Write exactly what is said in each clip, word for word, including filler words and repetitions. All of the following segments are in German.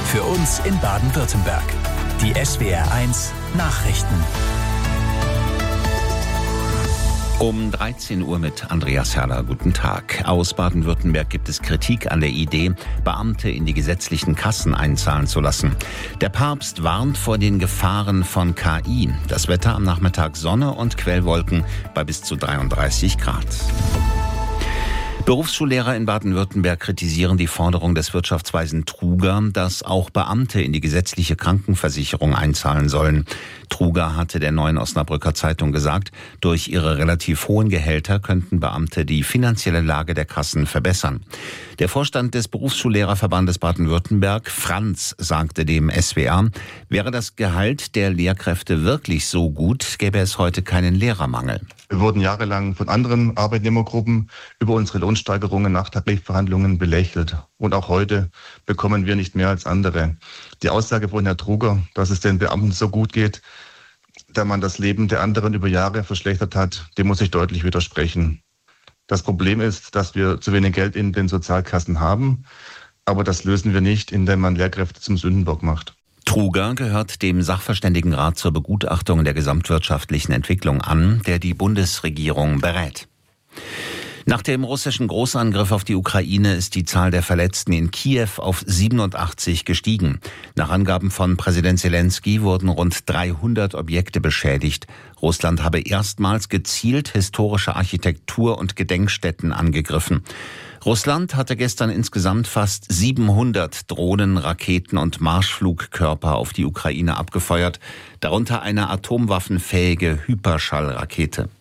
Für uns in Baden-Württemberg. Die S W R eins Nachrichten. Um dreizehn Uhr mit Andreas Herrler. Guten Tag. Aus Baden-Württemberg gibt es Kritik an der Idee, Beamte in die gesetzlichen Kassen einzahlen zu lassen. Der Papst warnt vor den Gefahren von K I. Das Wetter am Nachmittag Sonne und Quellwolken bei bis zu dreiunddreißig Grad. Berufsschullehrer in Baden-Württemberg kritisieren die Forderung des Wirtschaftsweisen Truger, dass auch Beamte in die gesetzliche Krankenversicherung einzahlen sollen. Truger hatte der Neuen Osnabrücker Zeitung gesagt, durch ihre relativ hohen Gehälter könnten Beamte die finanzielle Lage der Kassen verbessern. Der Vorstand des Berufsschullehrerverbandes Baden-Württemberg, Franz, sagte dem S W R, wäre das Gehalt der Lehrkräfte wirklich so gut, gäbe es heute keinen Lehrermangel. Wir wurden jahrelang von anderen Arbeitnehmergruppen über unsere Lohnsteigerungen nach Tarifverhandlungen belächelt. Und auch heute bekommen wir nicht mehr als andere. Die Aussage von Herrn Truger, dass es den Beamten so gut geht, da man das Leben der anderen über Jahre verschlechtert hat, dem muss ich deutlich widersprechen. Das Problem ist, dass wir zu wenig Geld in den Sozialkassen haben, aber das lösen wir nicht, indem man Lehrkräfte zum Sündenbock macht. Truger gehört dem Sachverständigenrat zur Begutachtung der gesamtwirtschaftlichen Entwicklung an, der die Bundesregierung berät. Nach dem russischen Großangriff auf die Ukraine ist die Zahl der Verletzten in Kiew auf siebenundachtzig gestiegen. Nach Angaben von Präsident Zelensky wurden rund dreihundert Objekte beschädigt. Russland habe erstmals gezielt historische Architektur und Gedenkstätten angegriffen. Russland hatte gestern insgesamt fast siebenhundert Drohnen, Raketen und Marschflugkörper auf die Ukraine abgefeuert, darunter eine atomwaffenfähige Hyperschallrakete.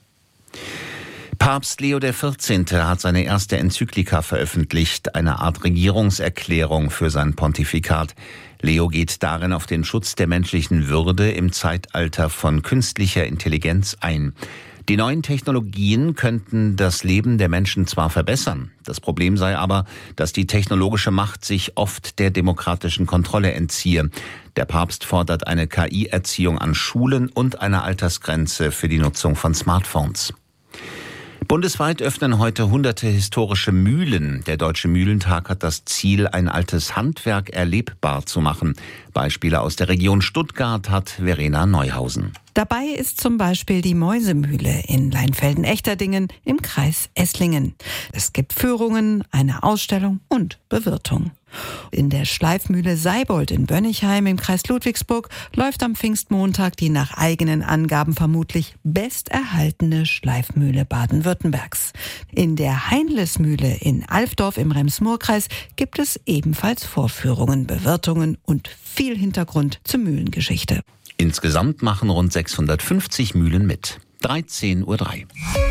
Papst Leo der vierzehnte hat seine erste Enzyklika veröffentlicht, eine Art Regierungserklärung für sein Pontifikat. Leo geht darin auf den Schutz der menschlichen Würde im Zeitalter von künstlicher Intelligenz ein. Die neuen Technologien könnten das Leben der Menschen zwar verbessern, das Problem sei aber, dass die technologische Macht sich oft der demokratischen Kontrolle entziehe. Der Papst fordert eine K I-Erziehung an Schulen und eine Altersgrenze für die Nutzung von Smartphones. Bundesweit öffnen heute hunderte historische Mühlen. Der Deutsche Mühlentag hat das Ziel, ein altes Handwerk erlebbar zu machen. Beispiele aus der Region Stuttgart hat Verena Neuhausen. Dabei ist zum Beispiel die Mäusemühle in Leinfelden-Echterdingen im Kreis Esslingen. Es gibt Führungen, eine Ausstellung und Bewirtung. In der Schleifmühle Seibold in Bönnigheim im Kreis Ludwigsburg läuft am Pfingstmontag die nach eigenen Angaben vermutlich besterhaltene Schleifmühle Baden-Württembergs. In der Heinlesmühle in Alfdorf im Rems-Murr-Kreis gibt es ebenfalls Vorführungen, Bewirtungen und viel Hintergrund zur Mühlengeschichte. Insgesamt machen rund sechshundertfünfzig Mühlen mit. dreizehn Uhr drei.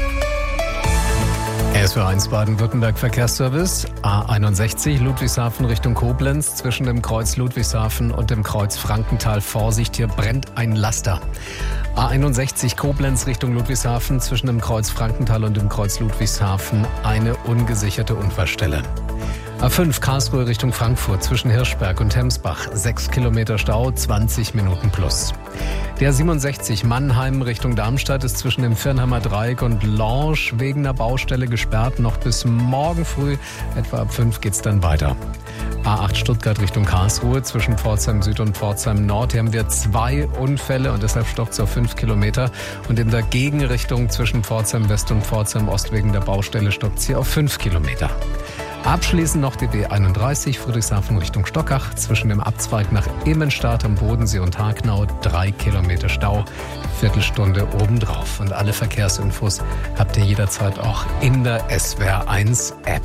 S W R eins Baden-Württemberg Verkehrsservice. A einundsechzig Ludwigshafen Richtung Koblenz. Zwischen dem Kreuz Ludwigshafen und dem Kreuz Frankenthal Vorsicht, hier brennt ein Laster. A einundsechzig Koblenz Richtung Ludwigshafen. Zwischen dem Kreuz Frankenthal und dem Kreuz Ludwigshafen eine ungesicherte Unfallstelle. A fünf Karlsruhe Richtung Frankfurt zwischen Hirschberg und Hemsbach. sechs Kilometer Stau, zwanzig Minuten plus. Der siebenundsechzig Mannheim Richtung Darmstadt ist zwischen dem Firnheimer Dreieck und Lange wegen einer Baustelle gesperrt. Noch bis morgen früh, etwa ab fünf geht's dann weiter. A acht Stuttgart Richtung Karlsruhe zwischen Pforzheim Süd und Pforzheim Nord. Hier haben wir zwei Unfälle und deshalb stockt es auf fünf Kilometer. Und in der Gegenrichtung zwischen Pforzheim West und Pforzheim Ost wegen der Baustelle stockt es hier auf fünf Kilometer. Abschließend noch die B einunddreißig Friedrichshafen Richtung Stockach. Zwischen dem Abzweig nach Immenstadt am Bodensee und Hagenau drei Kilometer Stau. Viertelstunde obendrauf. Und alle Verkehrsinfos habt ihr jederzeit auch in der S W R eins App.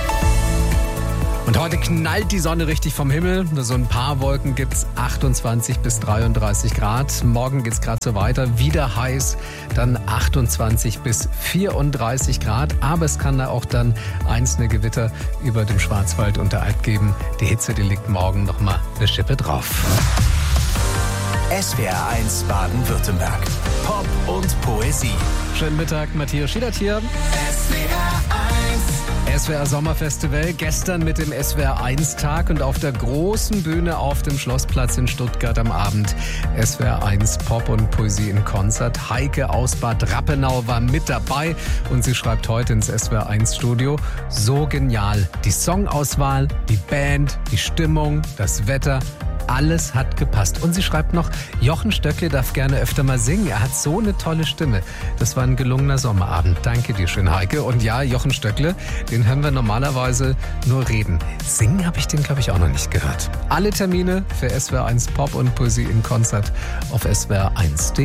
Und heute knallt die Sonne richtig vom Himmel. Nur so ein paar Wolken gibt's, achtundzwanzig bis dreiunddreißig Grad. Morgen geht's gerade so weiter, wieder heiß, dann achtundzwanzig bis vierunddreißig Grad. Aber es kann da auch dann einzelne Gewitter über dem Schwarzwald und der Alp geben. Die Hitze, die liegt morgen nochmal eine Schippe drauf. S W R eins Baden-Württemberg. Pop und Poesie. Schönen Mittag, Matthias Schiedert hier. S W R eins. S W R Sommerfestival, gestern mit dem S W R eins Tag und auf der großen Bühne auf dem Schlossplatz in Stuttgart am Abend S W R eins Pop und Poesie in Konzert. Heike aus Bad Rappenau war mit dabei und sie schreibt heute ins S W R eins Studio: So genial. Die Songauswahl, die Band, die Stimmung, das Wetter. Alles hat gepasst. Und sie schreibt noch, Jochen Stöckle darf gerne öfter mal singen. Er hat so eine tolle Stimme. Das war ein gelungener Sommerabend. Danke dir schön, Heike. Und ja, Jochen Stöckle, den hören wir normalerweise nur reden. Singen habe ich den, glaube ich, auch noch nicht gehört. Alle Termine für S W R eins Pop und Poesie in Konzert auf S W R eins punkt de.